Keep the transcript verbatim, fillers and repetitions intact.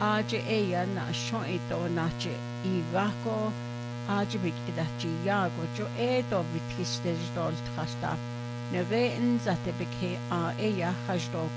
Aja ella na shoito nache igako aja biktidachi yago jo edo vitkistes dol trasta. Nere in zate beke a ella hajdo